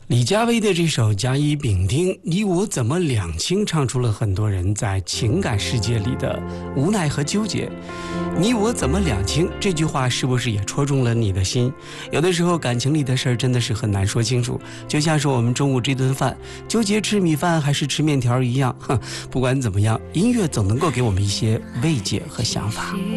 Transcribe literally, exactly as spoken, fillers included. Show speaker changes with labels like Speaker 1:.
Speaker 1: 李佳薇的这首《甲乙丙丁》，你我怎么两清，唱出了很多人在情感世界里的无奈和纠结。你我怎么两清，这句话是不是也戳中了你的心？有的时候感情里的事儿真的是很难说清楚，就像是我们中午这顿饭，纠结吃米饭还是吃面条一样。哼，不管怎么样，音乐总能够给我们一些慰藉和想法。